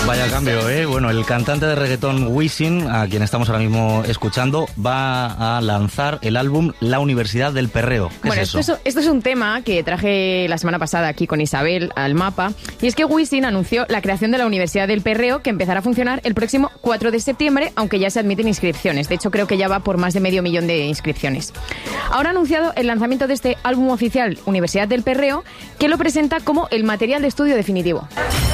Vaya cambio, ¿eh? Bueno, el cantante de reggaetón Wisin, a quien estamos ahora mismo escuchando, va a lanzar el álbum La Universidad del Perreo. ¿Qué bueno, es eso? Esto es un tema que traje la semana pasada aquí con Isabel al Mapa, y es que Wisin anunció la creación de la Universidad del Perreo, que empezará a funcionar el próximo 4 de septiembre, aunque ya se admiten inscripciones. De hecho, creo que ya va por más de 500.000 de inscripciones. Ahora ha anunciado el lanzamiento de este álbum oficial, Universidad del Perreo, que lo presenta como el material de estudio definitivo.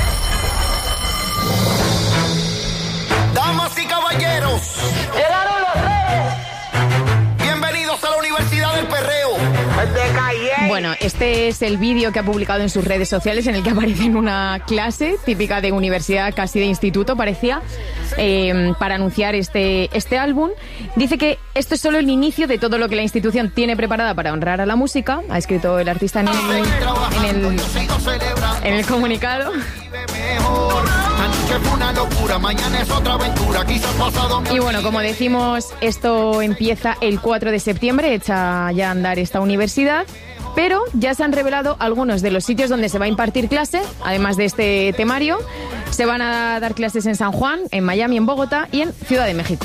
Damas y caballeros, ¡Llegaron los reyes! bienvenidos a la Universidad del Perreo. Bueno, este es el vídeo que ha publicado en sus redes sociales, en el que aparece en una clase típica de universidad, casi de instituto, parecía, para anunciar este álbum. Dice que esto es solo el inicio de todo lo que la institución tiene preparada para honrar a la música. Ha escrito el artista en el comunicado. Y bueno, como decimos, esto empieza el 4 de septiembre, echa ya a andar esta universidad, pero ya se han revelado algunos de los sitios donde se va a impartir clase, además de este temario. Se van a dar clases en San Juan, en Miami, en Bogotá y en Ciudad de México.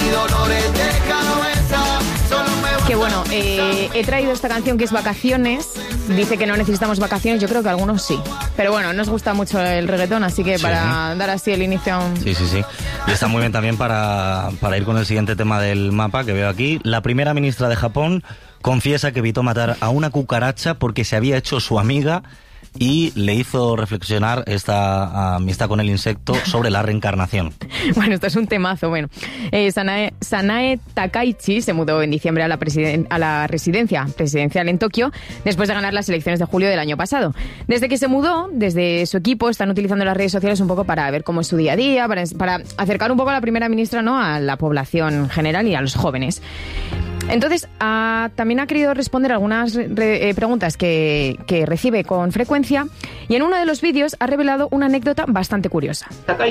Que bueno, he traído esta canción que es Vacaciones. Dice que no necesitamos vacaciones, yo creo que algunos sí. Pero bueno, nos gusta mucho el reggaetón, así que para dar así el inicio... Sí. Y está muy bien también para ir con el siguiente tema del mapa que veo aquí. La primera ministra de Japón confiesa que evitó matar a una cucaracha porque se había hecho su amiga y le hizo reflexionar esta amistad con el insecto sobre la reencarnación. Bueno, esto es un temazo. Bueno, Sanae Takaichi se mudó en diciembre a la residencia presidencial en Tokio después de ganar las elecciones de julio del año pasado. Desde que se mudó, desde su equipo están utilizando las redes sociales un poco para ver cómo es su día a día, para acercar un poco a la primera ministra, ¿no?, a la población general y a los jóvenes. Entonces, también ha querido responder algunas preguntas que recibe con frecuencia, y en uno de los vídeos ha revelado una anécdota bastante curiosa.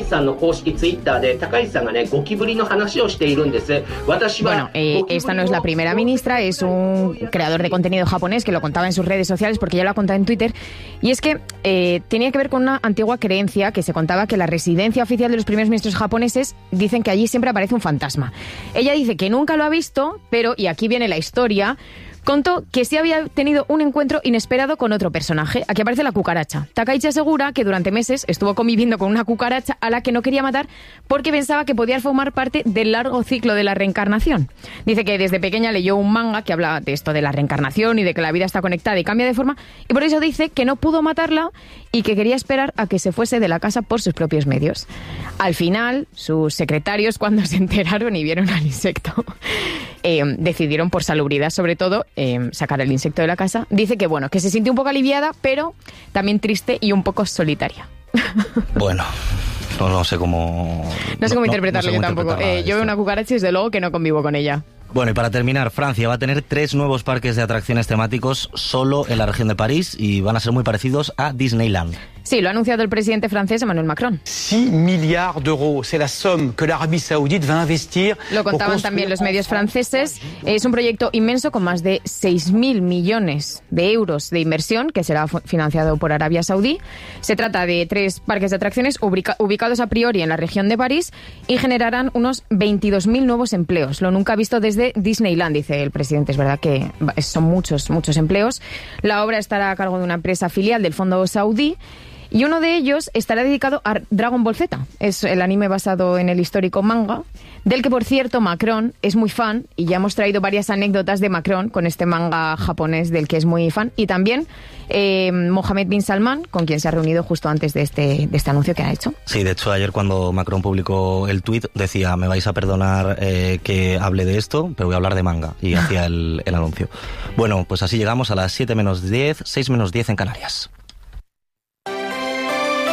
Bueno, esta no es la primera ministra, es un creador de contenido japonés que lo contaba en sus redes sociales, porque ya lo ha contado en Twitter, y es que tenía que ver con una antigua creencia que se contaba que la residencia oficial de los primeros ministros japoneses dicen que allí siempre aparece un fantasma. Ella dice que nunca lo ha visto, pero, y aquí viene la historia, contó que sí había tenido un encuentro inesperado con otro personaje. Aquí aparece la cucaracha. Takaichi asegura que durante meses estuvo conviviendo con una cucaracha a la que no quería matar porque pensaba que podía formar parte del largo ciclo de la reencarnación. Dice que desde pequeña leyó un manga que hablaba de esto de la reencarnación y de que la vida está conectada y cambia de forma, y por eso dice que no pudo matarla y que quería esperar a que se fuese de la casa por sus propios medios. Al final, sus secretarios, cuando se enteraron y vieron al insecto, decidieron, por salubridad sobre todo, sacar el insecto de la casa. Dice que bueno, que se sintió un poco aliviada, pero también triste y un poco solitaria. Bueno, no sé cómo... No sé cómo interpretarlo yo tampoco. Yo veo una cucaracha y desde luego que no convivo con ella. Bueno, y para terminar, Francia va a tener 3 nuevos parques de atracciones temáticos solo en la región de París y van a ser muy parecidos a Disneyland. Sí, lo ha anunciado el presidente francés Emmanuel Macron. 6 milliards d'euros, c'est la somme que l'Arabie Saoudite va investir. Lo contaban también los medios franceses. Es un proyecto inmenso con más de 6.000 millones de euros de inversión que será financiado por Arabia Saudí. Se trata de 3 parques de atracciones ubicados a priori en la región de París y generarán unos 22.000 nuevos empleos. Lo nunca visto desde Disneyland, dice el presidente. Es verdad que son muchos empleos. La obra estará a cargo de una empresa filial del fondo saudí. Y uno de ellos estará dedicado a Dragon Ball Z. Es el anime basado en el histórico manga, del que, por cierto, Macron es muy fan, y ya hemos traído varias anécdotas de Macron con este manga japonés del que es muy fan. Y también Mohammed bin Salman, con quien se ha reunido justo antes de este anuncio que ha hecho. Sí, de hecho, ayer cuando Macron publicó el tuit, decía, me vais a perdonar que hable de esto, pero voy a hablar de manga. Y hacía el anuncio. Bueno, pues así llegamos a las 7 menos 10, 6 menos 10 en Canarias.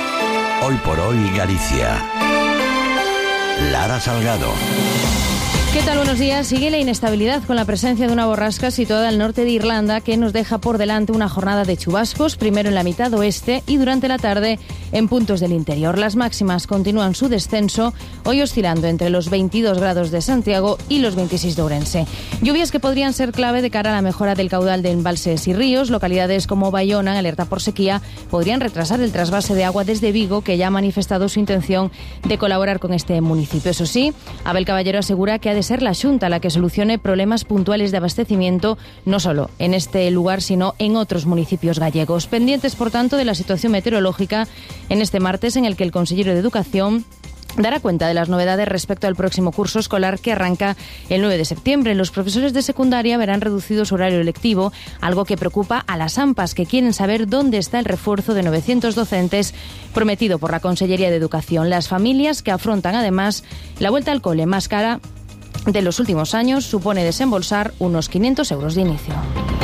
Hoy por hoy Galicia. Lara Salgado. ¿Qué tal? Buenos días. Sigue la inestabilidad con la presencia de una borrasca situada al norte de Irlanda que nos deja por delante una jornada de chubascos, primero en la mitad oeste y durante la tarde en puntos del interior. Las máximas continúan su descenso, hoy oscilando entre los 22 grados de Santiago y los 26 de Ourense. Lluvias que podrían ser clave de cara a la mejora del caudal de embalses y ríos. Localidades como Bayona, en alerta por sequía, podrían retrasar el trasvase de agua desde Vigo, que ya ha manifestado su intención de colaborar con este municipio. Eso sí, Abel Caballero asegura que ha de ser la Xunta la que solucione problemas puntuales de abastecimiento, no solo en este lugar, sino en otros municipios gallegos. Pendientes, por tanto, de la situación meteorológica en este martes, en el que el consejero de Educación dará cuenta de las novedades respecto al próximo curso escolar que arranca el 9 de septiembre. Los profesores de secundaria verán reducido su horario lectivo, algo que preocupa a las AMPAs, que quieren saber dónde está el refuerzo de 900 docentes prometido por la Consellería de Educación. Las familias, que afrontan además la vuelta al cole más cara de los últimos años, supone desembolsar unos 500 euros de inicio.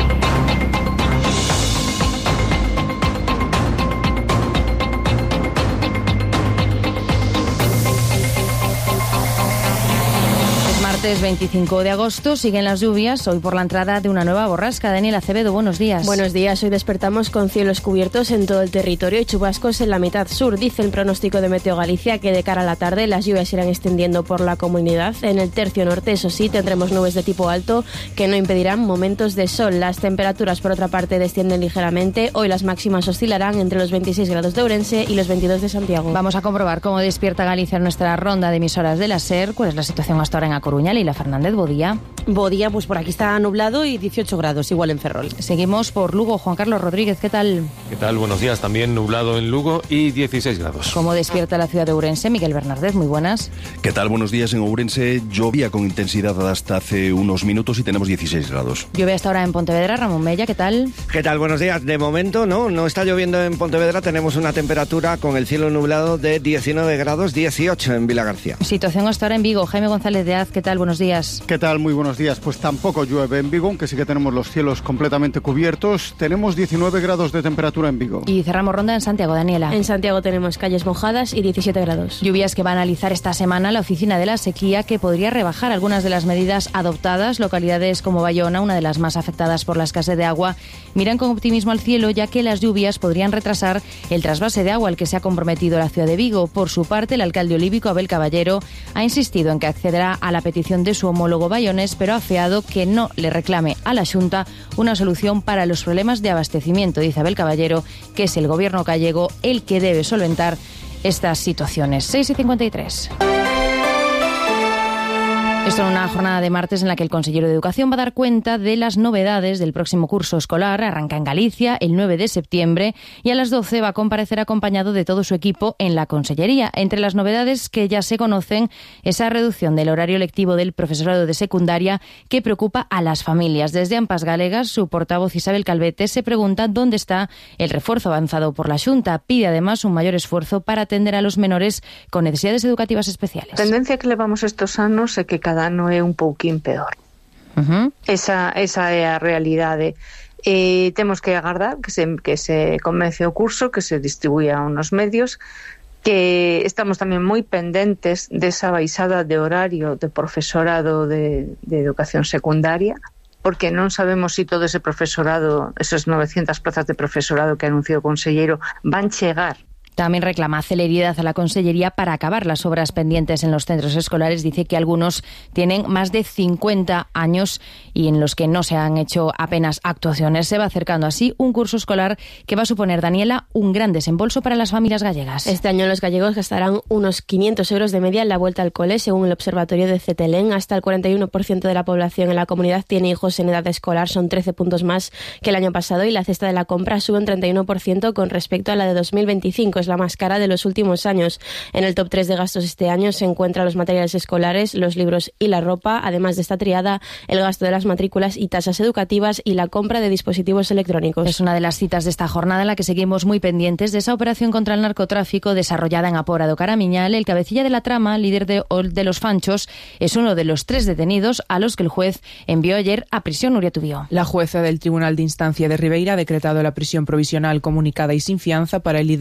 Martes 25 de agosto, siguen las lluvias, hoy por la entrada de una nueva borrasca. Daniel Acevedo, buenos días. Buenos días, hoy despertamos con cielos cubiertos en todo el territorio y chubascos en la mitad sur. Dice el pronóstico de Meteo Galicia que de cara a la tarde las lluvias irán extendiendo por la comunidad. En el tercio norte, eso sí, tendremos nubes de tipo alto que no impedirán momentos de sol. Las temperaturas, por otra parte, descienden ligeramente. Hoy las máximas oscilarán entre los 26 grados de Ourense y los 22 de Santiago. Vamos a comprobar cómo despierta Galicia en nuestra ronda de emisoras de la SER. ¿Cuál es la situación hasta ahora en A Coruña? Leila Fernández, Bodía. Bodía, pues por aquí está nublado y 18 grados, igual en Ferrol. Seguimos por Lugo. Juan Carlos Rodríguez, ¿qué tal? ¿Qué tal? Buenos días. También nublado en Lugo y 16 grados. ¿Cómo despierta la ciudad de Ourense? Miguel Bernardez, muy buenas. ¿Qué tal? Buenos días. En Ourense llovía con intensidad hasta hace unos minutos y tenemos 16 grados. Llueve hasta ahora en Pontevedra. Ramón Mella, ¿qué tal? ¿Qué tal? Buenos días. De momento no está lloviendo en Pontevedra. Tenemos una temperatura con el cielo nublado de 19 grados, 18 en Vilagarcía. Situación hasta ahora en Vigo. Jaime González de Az, ¿qué tal? Buenos días. ¿Qué tal? Muy buenos días. Pues tampoco llueve en Vigo, aunque sí que tenemos los cielos completamente cubiertos. Tenemos 19 grados de temperatura en Vigo. Y cerramos ronda en Santiago, Daniela. En Santiago tenemos calles mojadas y 17 grados. Lluvias que va a analizar esta semana la Oficina de la Sequía, que podría rebajar algunas de las medidas adoptadas. Localidades como Bayona, una de las más afectadas por la escasez de agua, miran con optimismo al cielo, ya que las lluvias podrían retrasar el trasvase de agua al que se ha comprometido la ciudad de Vigo. Por su parte, el alcalde olívico, Abel Caballero, ha insistido en que accederá a la petición de su homólogo bayonés, pero ha afeado que no le reclame a la Xunta una solución para los problemas de abastecimiento. Dice Abel Caballero que es el gobierno gallego el que debe solventar estas situaciones. 6:53. Esto en una jornada de martes en la que el consejero de Educación va a dar cuenta de las novedades del próximo curso escolar. Arranca en Galicia el 9 de septiembre y a las 12 va a comparecer acompañado de todo su equipo en la Consellería. Entre las novedades que ya se conocen, esa reducción del horario lectivo del profesorado de secundaria que preocupa a las familias. Desde AMPAs Galegas, su portavoz Isabel Calvete se pregunta dónde está el refuerzo avanzado por la Xunta. Pide además un mayor esfuerzo para atender a los menores con necesidades educativas especiales. A tendencia que levamos estos anos é que cada ano é un pouquín peor. Esa é a realidade. Temos que agardar que se comece o curso, que se distribuya unos medios, que estamos tamén moi pendentes desa baixada de horario de profesorado de educación secundaria, porque non sabemos se todo ese profesorado, esas 900 plazas de profesorado que anunciou o conselleiro, van chegar. También reclama celeridad a la Consellería para acabar las obras pendientes en los centros escolares. Dice que algunos tienen más de 50 años y en los que no se han hecho apenas actuaciones. Se va acercando así un curso escolar que va a suponer, Daniela, un gran desembolso para las familias gallegas. Este año los gallegos gastarán unos 500 euros de media en la vuelta al cole, según el observatorio de Cetelén. Hasta el 41% de la población en la comunidad tiene hijos en edad escolar, son 13 puntos más que el año pasado, y la cesta de la compra sube un 31% con respecto a la de 2025. Es la más cara de los últimos años. En el top 3 de gastos este año se encuentran los materiales escolares, los libros y la ropa. Además de esta triada, el gasto de las matrículas y tasas educativas y la compra de dispositivos electrónicos. Es una de las citas de esta jornada en la que seguimos muy pendientes de esa operación contra el narcotráfico desarrollada en Apora do Caramiñal. El cabecilla de la trama, líder de los Fanchos, es uno de los 3 detenidos a los que el juez envió ayer a prisión. Nuria Tubío. La jueza del Tribunal de Instancia de Ribeira ha decretado la prisión provisional comunicada y sin fianza para el líder del clan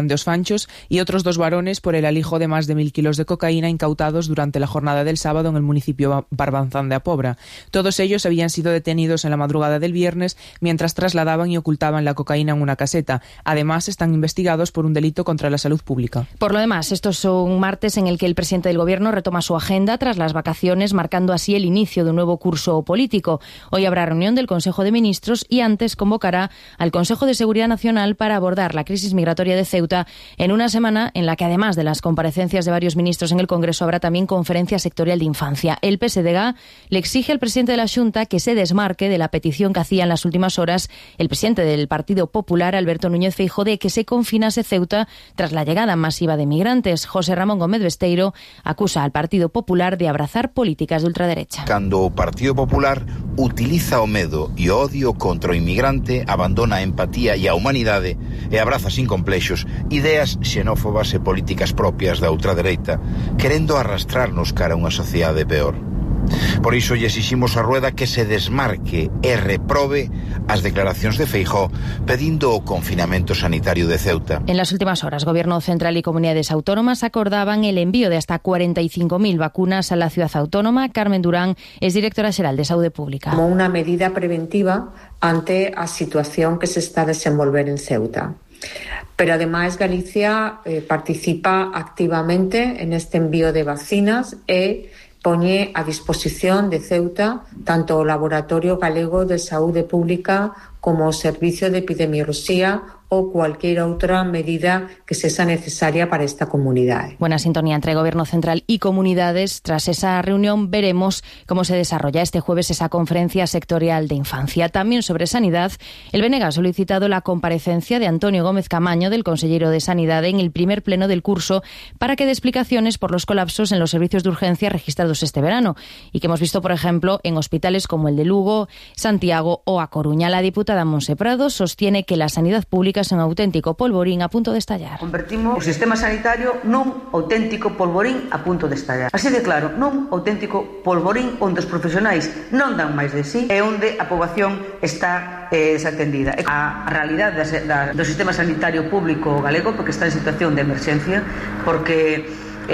Clan de Os Fanchos y otros 2 varones por el alijo de más de 1.000 kilos de cocaína incautados durante la jornada del sábado en el municipio Barbanzán de Apobra. Todos ellos habían sido detenidos en la madrugada del viernes mientras trasladaban y ocultaban la cocaína en una caseta. Además, están investigados por un delito contra la salud pública. Por lo demás, estos son un martes en el que el presidente del Gobierno retoma su agenda tras las vacaciones, marcando así el inicio de un nuevo curso político. Hoy habrá reunión del Consejo de Ministros y antes convocará al Consejo de Seguridad Nacional para abordar la crisis migratoria de Ceuta en una semana en la que, además de las comparecencias de varios ministros en el Congreso, habrá también conferencia sectorial de infancia. El PSDG le exige al presidente de la Xunta que se desmarque de la petición que hacía en las últimas horas el presidente del Partido Popular, Alberto Núñez Feijóo, de que se confinase Ceuta tras la llegada masiva de migrantes. José Ramón Gómez Besteiro acusa al Partido Popular de abrazar políticas de ultraderecha. Cando o Partido Popular utiliza o medo e o odio contra o inmigrante, abandona a empatía e a humanidade e abraza sin complexos ideas xenófobas e políticas propias da ultradereita, querendo arrastrarnos cara a unha sociedade peor. Por iso lle exiximos a Rueda que se desmarque e reprobe as declaracións de Feijóo pedindo o confinamento sanitario de Ceuta. En las últimas horas, Gobierno Central y comunidades autónomas acordaban el envío de hasta 45.000 vacunas a la ciudad autónoma. Carmen Durán es directora xeral de Saúde Pública. Como unha medida preventiva ante a situación que se está a desenvolver en Ceuta. Pero además Galicia participa activamente en este envío de vacinas e poñe a disposición de Ceuta tanto o Laboratorio Galego de Saúde Pública como o Servicio de Epidemioloxía o cualquier outra medida que sexa necesaria para esta comunidade. Buena sintonía entre Gobierno Central y comunidades. Tras esa reunión veremos cómo se desarrolla este jueves esa conferencia sectorial de infancia. También sobre sanidad, el BNG ha solicitado la comparecencia de Antonio Gómez Camaño, del consellero de Sanidad, en el primer pleno del curso para que dé explicaciones por los colapsos en los servicios de urgencia registrados este verano y que hemos visto, por ejemplo, en hospitales como el de Lugo, Santiago o A Coruña. La diputada Monse Prado sostiene que la sanidad pública es un auténtico polvorín a punto de estallar. Convertimos o sistema sanitario nun auténtico polvorín a punto de estallar. Así de claro, nun auténtico polvorín onde os profesionais non dan máis de sí e onde a poboación está desatendida. A realidade do sistema sanitario público galego, porque está en situación de emerxencia, porque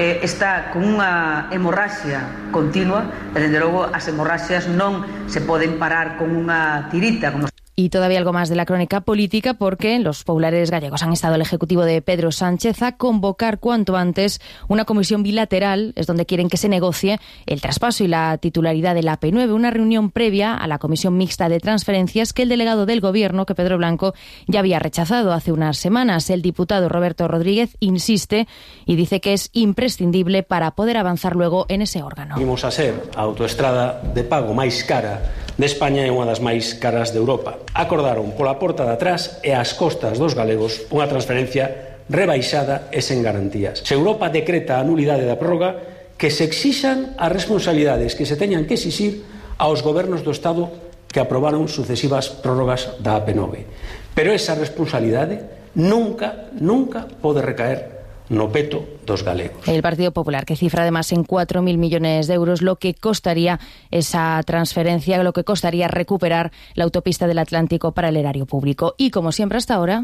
está con unha hemorraxia continua e, dende logo, as hemorraxias non se poden parar con unha tirita, como Y todavía algo más de la crónica política, porque los populares gallegos han instado al Ejecutivo de Pedro Sánchez a convocar cuanto antes una comisión bilateral, es donde quieren que se negocie el traspaso y la titularidad de la P9, una reunión previa a la comisión mixta de transferencias que el delegado del Gobierno, que Pedro Blanco, ya había rechazado hace unas semanas. El diputado Roberto Rodríguez insiste y dice que es imprescindible para poder avanzar luego en ese órgano. Imos a ser a autoestrada de pago máis cara de España e unha das máis caras de Europa. Acordaron pola porta de atrás e ás costas dos galegos unha transferencia rebaixada e sen garantías. Se Europa decreta a nulidade da prórroga, que se exixan as responsabilidades que se teñan que exixir aos gobernos do Estado que aprobaron sucesivas prórrogas da AP9. Pero esa responsabilidade nunca pode recaer no peto dos galegos. El Partido Popular, que cifra además en 4.000 millones de euros lo que costaría esa transferencia, lo que costaría recuperar la autopista del Atlántico para el erario público. Y como siempre hasta ahora,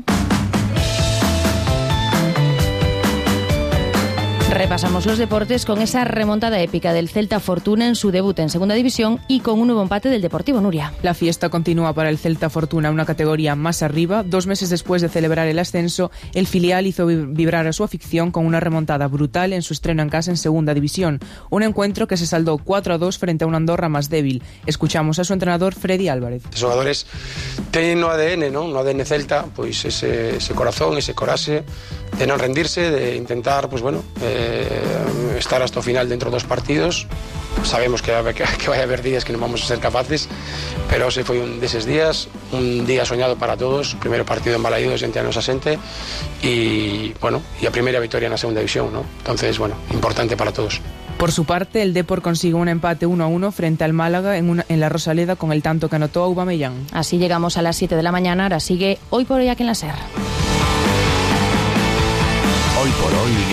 repasamos los deportes con esa remontada épica del Celta Fortuna en su debut en Segunda División y con un nuevo empate del Deportivo Nuria. La fiesta continúa para el Celta Fortuna, una categoría más arriba. 2 meses después de celebrar el ascenso, el filial hizo vibrar a su afición con una remontada brutal en su estreno en casa en Segunda División. Un encuentro que se saldó 4-2 frente a una Andorra más débil. Escuchamos a su entrenador Freddy Álvarez. Os xogadores teñen no ADN, ¿no? No ADN Celta, pois ese corazón, ese coraxe de non rendirse, de intentar, pues bueno, estar hasta o final dentro dos partidos. Sabemos que vai haber días que non vamos a ser capaces, pero ese foi un deses días, un día soñado para todos, primeiro partido en Balaído xente a nosa xente e, bueno, e a primeira victoria na Segunda División, ¿no? Entonces, bueno, importante para todos. Por su parte, el Depor consigue un empate 1-1 frente al Málaga en la Rosaleda con el tanto que anotó Aubameyang. Así llegamos a las 7 de la mañana, ahora sigue Hoy por Hoy aquí en la SER. Hoy por Hoy